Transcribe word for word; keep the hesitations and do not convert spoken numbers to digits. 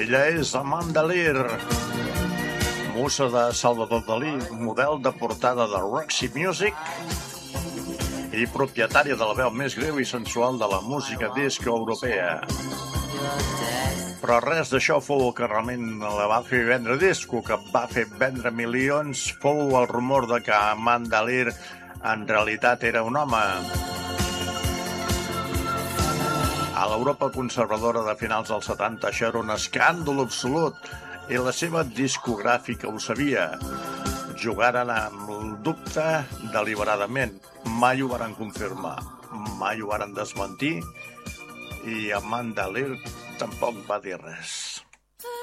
Ella és Amanda Lear, musa de Salvador Dalí, model de portada de Roxy Music i propietària de la veu més greu i sensual de la música disco europea. Però res d'això fou el que realment la va fer vendre disco, que va fer vendre milions, fou el rumor de que Amanda Lear en realitat era un home. A l'Europa conservadora de finals dels setanta això era un escàndol absolut i la seva discogràfica ho sabia. Jugaren amb el dubte deliberadament. Mai ho varen confirmar, mai ho varen desmentir i Amanda Lear tampoc va dir res.